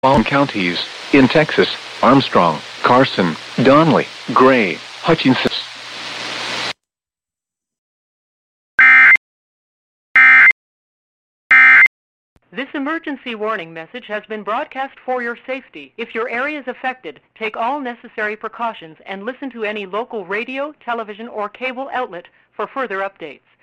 following counties in Texas: Armstrong, Carson, Donley, Gray, Hutchinson. This emergency warning message has been broadcast for your safety. If your area is affected, take all necessary precautions and listen to any local radio, television, or cable outlet for further updates.